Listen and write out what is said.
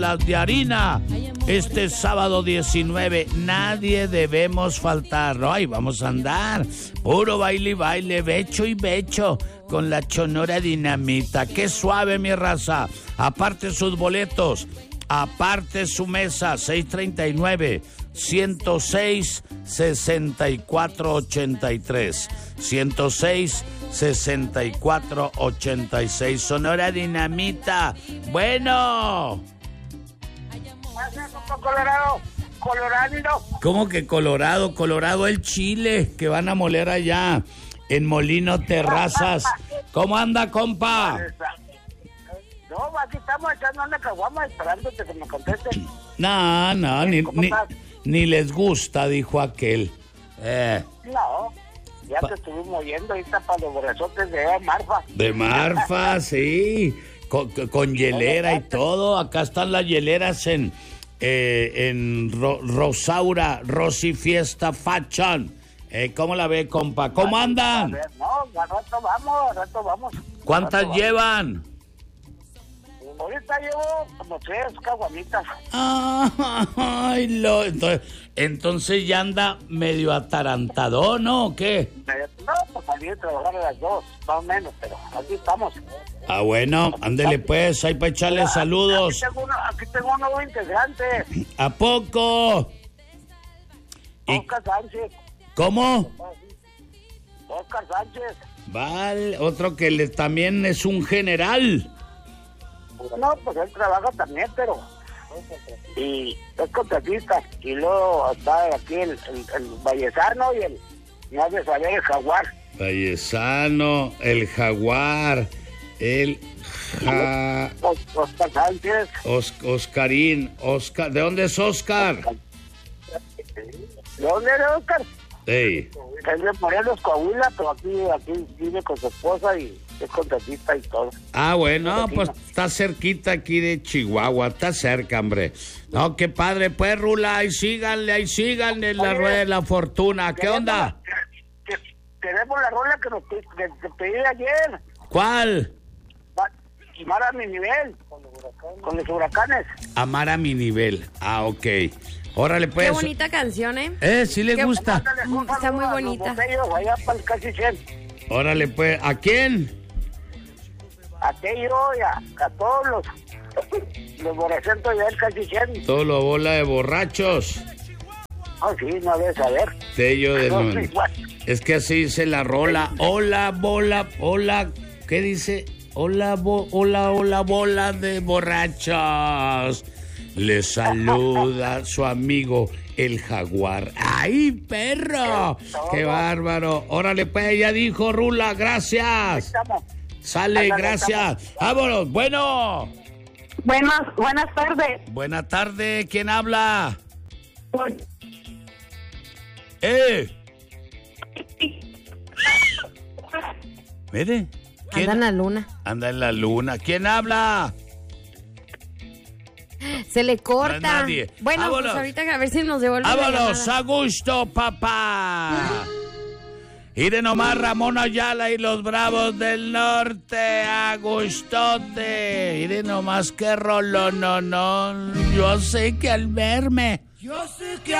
las de harina. Este sábado 19, nadie debemos faltar, ¿no? Ahí vamos a andar, puro baile y baile, becho y becho, con la Sonora Dinamita. ¡Qué suave, mi raza! Aparte sus boletos, aparte su mesa, 639-106-6483. 106-6486. Sonora Dinamita. Bueno. Colorado. ¿Cómo que Colorado? Colorado el chile que van a moler allá en Molino Terrazas. ¿Cómo anda, compa? No, aquí estamos echando una caguama esperándote que me contestes. No, ni les gusta, dijo aquel. No, ya te estuvimos oyendo ahorita para los borrachotes de Marfa. De Marfa, sí. Con hielera y todo. Acá están las hieleras en Rosaura, Rosy Fiesta Fashion. ¿Cómo la ve, compa? ¿Cómo andan? No, al rato vamos. ¿Cuántas llevan? Ahorita llevo como 3 caguamitas. Ay, entonces ya anda medio atarantado, ¿no? ¿O qué? No, pues salí a trabajar a las 2, más o menos, pero aquí estamos. Bueno, ándele pues, ahí para echarle saludos. Aquí tengo un nuevo integrante. ¿A poco? Oscar Sánchez. ¿Cómo? Oscar Sánchez. Vale, otro que también es un general. No, pues él trabaja también, pero... Y es contratista. Y luego está aquí el Vallesano y el... No has de saber, el Jaguar. Vallesano, el Jaguar, Oscar Sánchez. Oscarín. Oscar, ¿de dónde es Oscar? ¿De dónde eres, Oscar? Ey. Es de Morelos, Coahuila, pero aquí vive con su esposa y es contratista y todo. Bueno, pues está cerquita aquí de Chihuahua, está cerca, hombre. No, qué padre, pues, Rula, ahí síganle en la rueda de la fortuna. ¿Qué onda? Tenemos la rola que te pedí ayer. ¿Cuál? Amar a mi nivel, con los huracanes. Amar a mi nivel, ok. Órale, pues. Qué bonita canción, ¿eh? Sí le gusta. Está muy bonita. Allá para el casi 100. Órale, pues. ¿A quién? A Tello y a todos los borracentos ya el casi 100. Todo lo bola de borrachos. Sí, no debes saber. Tello de no. Es que así dice la rola. Hola, ¿qué dice? Hola, bola de borrachos. Le saluda su amigo el Jaguar. ¡Ay, perro! ¡Qué bárbaro! Órale, pues, ya dijo Rula, gracias. Sale, gracias. Vámonos, bueno. Buenas tardes. Buenas tardes, ¿quién habla? Mire. Anda en la luna. Anda en la luna. ¿Quién habla? Se le corta. No es nadie. Bueno, Vámonos. pues ahorita a ver si nos devuelve. Vámonos, a gusto, papá. Y de nomás Ramón Ayala y los Bravos del Norte, a gustote. Y de nomás que rolón, no. Yo sé que al verme,